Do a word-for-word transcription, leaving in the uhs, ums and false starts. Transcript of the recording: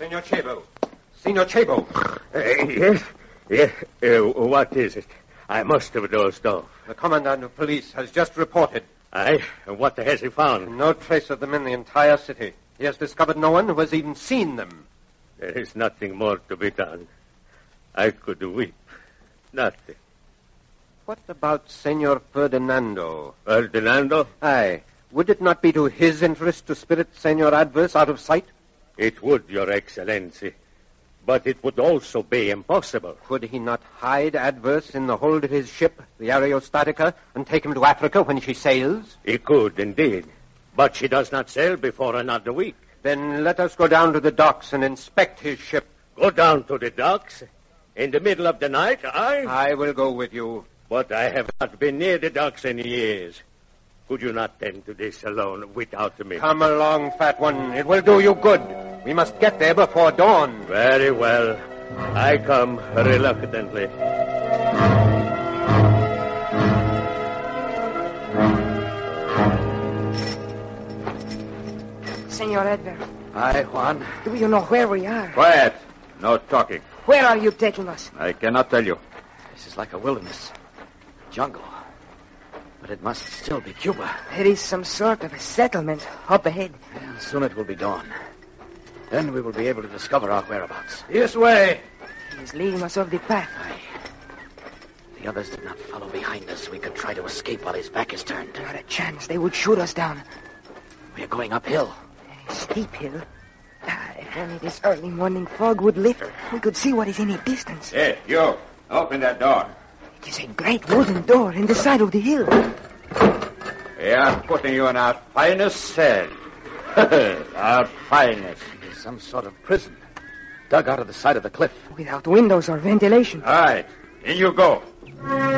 Senor Chabo. Senor Chabo. Uh, yes? Yes. Uh, what is it? I must have dozed off. The Commandant of Police has just reported. Aye? And what has he found? No trace of them in the entire city. He has discovered no one who has even seen them. There is nothing more to be done. I could weep. Nothing. What about Senor Ferdinando? Ferdinando? Aye. Would it not be to his interest to spirit Senor Adverse out of sight? It would, Your Excellency. But it would also be impossible. Could he not hide Adverse in the hold of his ship, the Aerostatica, and take him to Africa when she sails? He could, indeed. But she does not sail before another week. Then let us go down to the docks and inspect his ship. Go down to the docks? In the middle of the night, I? I will go with you. But I have not been near the docks in years. Could you not tend to this alone without me? Come along, fat one. It will do you good. We must get there before dawn. Very well. I come reluctantly. Senor Edgar. Hi, Juan. Do you know where we are? Quiet. No talking. Where are you taking us? I cannot tell you. This is like a wilderness. Jungle. But it must still be Cuba. There is some sort of a settlement up ahead. And soon it will be dawn. Then we will be able to discover our whereabouts. This way. He is leading us off the path. Aye. The others did not follow behind us. We could try to escape while his back is turned. Not a chance. They would shoot us down. We are going uphill. A steep hill. Ah, if only this early morning fog would lift, we could see what is in the distance. Hey, you. Open that door. It is a great wooden door in the side of the hill. We are putting you in our finest cell. Our finest. It is some sort of prison. Dug out of the side of the cliff. Without windows or ventilation. All right. In you go.